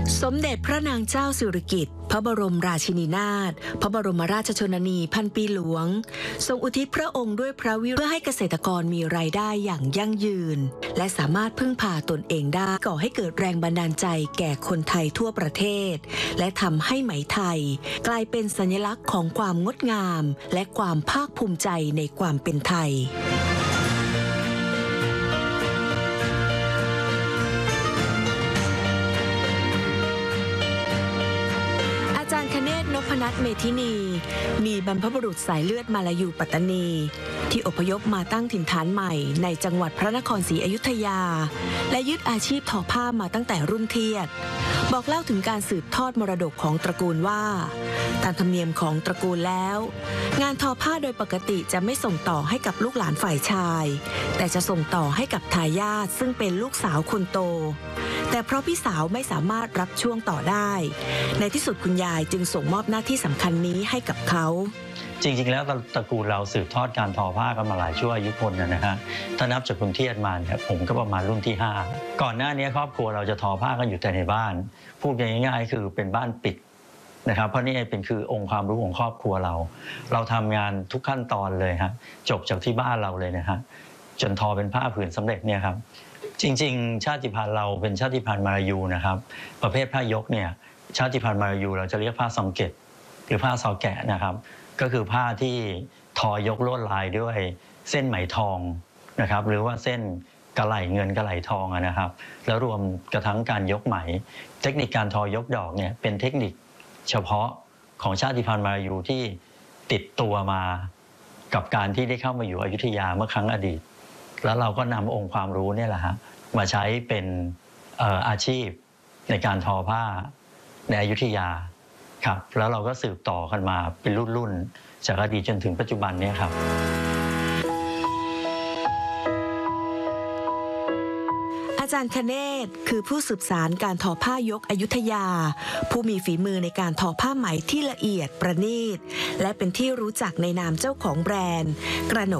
สมเด็จพระนางเจ้าสิริกิติ์พระบรมราชินีนาถพระบรมราชชนนีพันปีหลวงทรงอุทิศพระองค์ด้วยพระวิริยะเพื่อให้เกษตรกรมีรายได้อย่างยั่งยืนและสามารถพึ่งพาตนเองได้ก่อให้เกิดแรงบันดาลใจแก่คนไทยทั่วประเทศและทำให้ไหมไทยกลายเป็นสัญลักษณ์ของความงดงามและความภาคภูมิใจในความเป็นไทยอาจารย์คเนศ นพนัท เมธินีมีบรรพบุรุษสายเลือดมาลายูปัตตานีที่อพยพมาตั้งถิ่นฐานใหม่ในจังหวัดพระนครศรีอยุธยาและยึดอาชีพทอผ้ามาตั้งแต่รุ่นเทียดบอกเล่าถึงการสืบทอดมรดกของตระกูลว่าตามธรรมเนียมของตระกูลแล้วงานทอผ้าโดยปกติจะไม่ส่งต่อให้กับลูกหลานฝ่ายชายแต่จะส่งต่อให้กับทายาทซึ่งเป็นลูกสาวคนโตแต่เพราะพี่สาวไม่สามารถรับช่วงต่อได้ในที่สุดคุณยายจึงส่งมอบหน้าที่สำคัญนี้ให้กับเขาจริงๆแล้วตระกูลเราสืบทอดการทอผ้ากันมาหลายชั่วอายุคนนะฮะถ้านับจากคุณเทียดมาเนี่ยผมก็ประมาณรุ่นที่5ก่อนหน้านี้ครอบครัวเราจะทอผ้ากันอยู่แต่ในบ้านพูดง่ายๆคือเป็นบ้านปิดนะครับเพราะนี่เป็นคือองค์ความรู้ของครอบครัวเราทำงานทุกขั้นตอนเลยฮะจบจากที่บ้านเราเลยนะฮะจนทอเป็นผ้าผืนสำเร็จเนี่ยครับจริงๆชาติพันธุ์เราเป็นชาติพันธุ์มาลายูนะครับประเภทผ้ายกเนี่ยชาติพันธุ์มาลายูเราจะเรียกผ้าซองเกตหรือผ้าซอแกะนะครับก็คือผ้าที่ทอยกลวดลายด้วยเส้นไหมทองนะครับหรือว่าเส้นกะไหล่เงินกะไหล่ทองนะครับแล้วรวมกระทั่งการยกไหมเทคนิคการทอยกดอกเนี่ยเป็นเทคนิคเฉพาะของชาติพันธุ์มาลายูที่ติดตัวมากับการที่ได้เข้ามาอยู่อยุธยาเมื่อครั้งอดีตแล้วเราก็นำองค์ความรู้เนี่ยแหละฮะมาใช้เป็นอาชีพในการทอผ้าในอยุธยาครับแล้วเราก็สืบต่อกันมาเป็นรุ่นๆจากอดีตจนถึงปัจจุบันนี้ครับอาจารย์คเนศคือผู้สืบสานการทอผ้ายกอยุธยาผู้มีฝีมือในการทอผ้าไหมที่ละเอียดประณีตและเป็นที่รู้จักในนามเจ้าของแบรนด์กระหนก